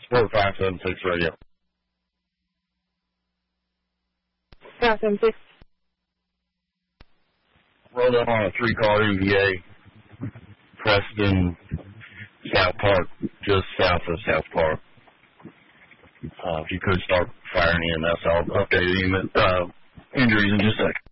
Sport 576 radio. 576. Rolled up on a 3-car EVA, Preston, South Park, just south of South Park. If you could start firing EMS, I'll update you. Injuries in just a second.